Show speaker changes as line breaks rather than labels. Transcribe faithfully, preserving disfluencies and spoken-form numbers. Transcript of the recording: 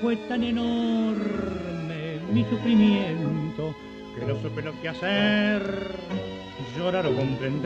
fue tan enorme mi sufrimiento que no supe lo que hacer, llorar o comprender.